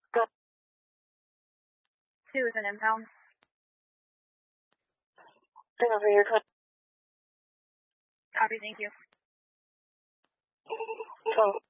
Good. 2 is an impound. Bring over your code. Copy, thank you. Go.